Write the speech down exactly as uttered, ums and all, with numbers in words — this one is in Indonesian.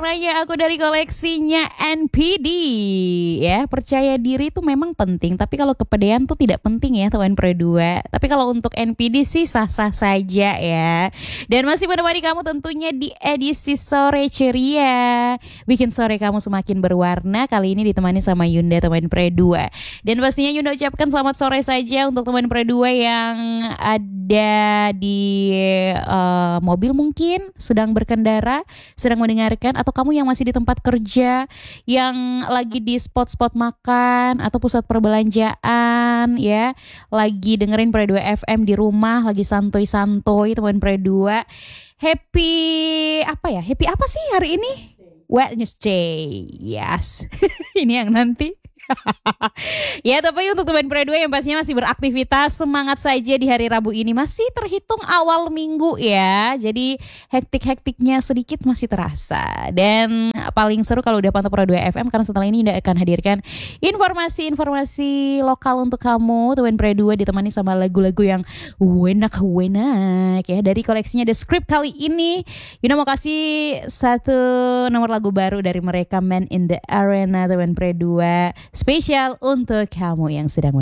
warnanya aku dari koleksinya N P D. Ya, percaya diri itu memang penting, tapi kalau kepedean tuh tidak penting ya teman Pro dua. Tapi kalau untuk N P D sih sah-sah saja ya. Dan masih menemani kamu tentunya di edisi sore ceria, bikin sore kamu semakin berwarna. Kali ini ditemani sama Yunda teman Pro dua. Dan pastinya Yunda ucapkan selamat sore saja untuk teman Pro dua yang ada di uh, mobil mungkin, sedang berkendara, sedang mendengarkan, atau kamu yang masih di tempat kerja, yang lagi di spot-spot makan atau pusat perbelanjaan ya, lagi dengerin Pro dua F M di rumah, lagi santuy-santuy teman Pro dua. Happy apa ya? Happy apa sih hari ini? Wednesday. Yes. Ini yang nanti ya, tapi untuk teman Pro dua yang pastinya masih beraktivitas, semangat saja di hari Rabu ini. Masih terhitung awal minggu ya, jadi hektik-hektiknya sedikit masih terasa. Dan paling seru kalau udah pantau Pro dua F M, karena setelah ini Indah akan hadirkan informasi-informasi lokal untuk kamu teman Pro dua, ditemani sama lagu-lagu yang wenak-wenak ya. Dari koleksinya The Script kali ini Yuna mau kasih satu nomor lagu baru dari mereka, Man in the Arena teman Pro dua, spesial untuk kamu yang sedang